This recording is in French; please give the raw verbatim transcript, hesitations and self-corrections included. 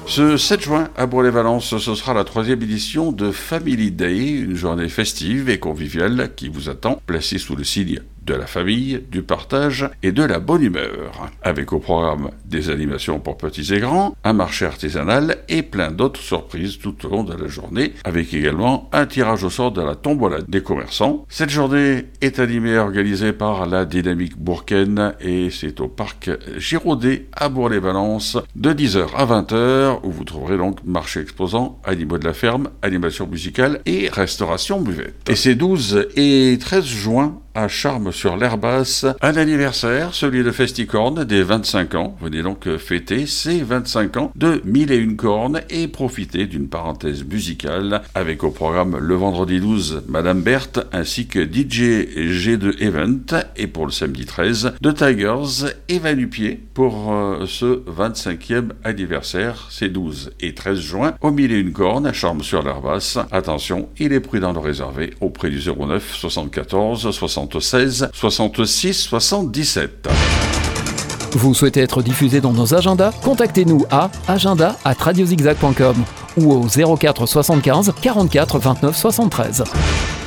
Ce sept juin, à Bourg-les-Valences, ce sera la troisième édition de Family Day, une journée festive et conviviale qui vous attend, placée sous le signe de la famille, du partage et de la bonne humeur. Avec au programme des animations pour petits et grands, un marché artisanal et plein d'autres surprises tout au long de la journée, avec également un tirage au sort de la tombola des commerçants. Cette journée est animée et organisée par la Dynamique Bourcaine et c'est au parc Giraudet à Bourg-les-Valences de dix heures à vingt heures où vous trouverez donc marché exposant, animaux de la ferme, animation musicale et restauration buvette. Et c'est douze et treize juin à Charmes-sur-l'Herbasse, un anniversaire, celui de Festicorne, des vingt-cinq ans. Venez donc fêter ces vingt-cinq ans de Mille et une cornes et profiter d'une parenthèse musicale avec au programme le vendredi douze, Madame Berthe, ainsi que D J G deux Event et pour le samedi treize, The Tigers et Vanupier pour euh, ce vingt-cinquième anniversaire, c'est douze et treize juin, au Mille et une cornes à Charmes-sur-l'Herbasse. Attention, il est prudent de réserver auprès du zéro neuf soixante-quatorze soixante-seize soixante-six soixante-dix-sept. Vous souhaitez être diffusé dans nos agendas? Contactez-nous à agenda arobase radiozigzag point com ou au zéro quatre soixante-quinze quarante-quatre vingt-neuf soixante-treize.